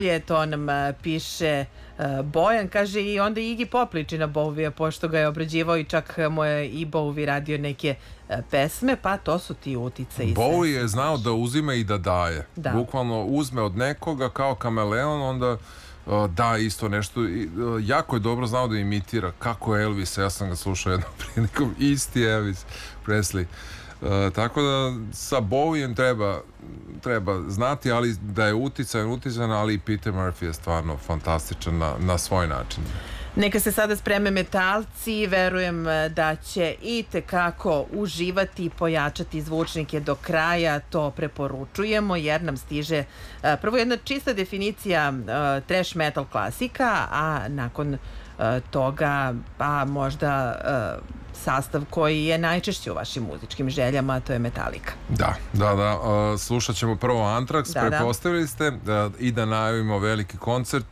To nam piše Bojan, kaže i onda Iggy Pop liči na Bowija, pošto ga je obrađivao i čak mu je i Bowie radio neke pesme, pa to su ti uticaji. Bowie je znao da uzime i da daje. Da. Bukvalno uzme od nekoga kao kameleon, onda da isto nešto. Jako je dobro znao da imitira kako je Elvis, ja sam ga slušao jednom prilikom, isti Elvis Presley. Tako da sa Bowiem treba znati, ali da je uticajan, ali i Peter Murphy je stvarno fantastičan na svoj način. Neka se sada spreme metalci, verujem da će i tekako uživati i pojačati zvučnike do kraja, to preporučujemo jer nam stiže prvo jedna čista definicija thrash metal klasika, a nakon toga pa možda sastav koji je najčešće u vašim muzičkim željama, a to je Metallica. Da. Slušat ćemo prvo Anthrax, pretpostavili ste, i da najavimo veliki koncert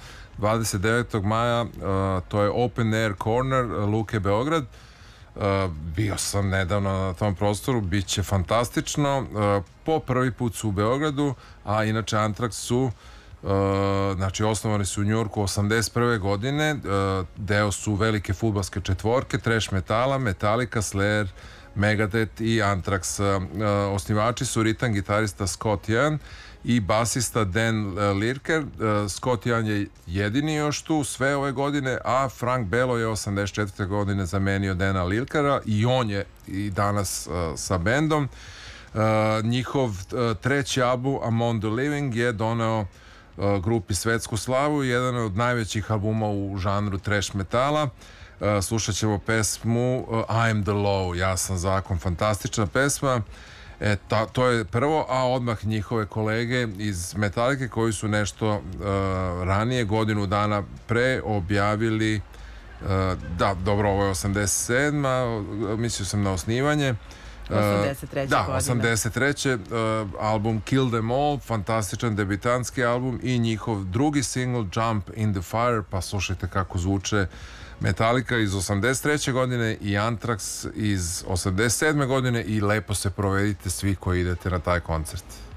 29. maja, to je Open Air Corner Luke Beograd. Bio sam nedavno na tom prostoru, bit će fantastično. Po prvi put su u Beogradu, a inače Anthrax su znači osnovani su u Njujorku 81. godine, deo su velike fudbalske četvorke thrash metala, Metallica, Slayer, Megadeth i Anthrax. Osnivači su ritam gitarista Scott Ian i basista Dan Lirker. Scott Ian je jedini još tu sve ove godine, a Frank Bello je 84. godine zamenio Dana Lirkera i on je i danas sa bendom. Njihov treći album Among the Living je doneo grupi svetsku slavu, jedan od najvećih albuma u žanru thrash metala. Slušat ćemo pesmu I am the law, ja sam zakon, fantastična pesma. To je prvo, a odmah njihove kolege iz Metallica koji su nešto ranije, godinu dana pre, objavili ovo je 87. Mislio sam na osnivanje. 83. Da, 83. Album Kill Them All, fantastičan debitanski album i njihov drugi single Jump in the Fire, pa slušajte kako zvuče Metallica iz 83. godine i Anthrax iz 87. godine i lepo se provedite svi koji idete na taj koncert.